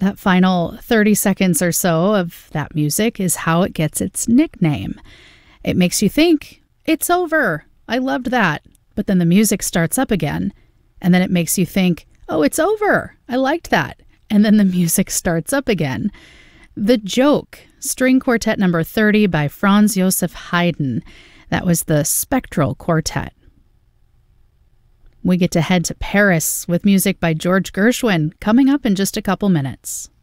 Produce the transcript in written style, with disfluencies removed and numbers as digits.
That final 30 seconds or so of that music is how it gets its nickname. It makes you think, it's over. I loved that. But then the music starts up again, and then it makes you think, oh, it's over. I liked that. And then the music starts up again. The Joke, String Quartet number 30 by Franz Joseph Haydn. That was the Spectral Quartet. We get to head to Paris with music by George Gershwin coming up in just a couple minutes.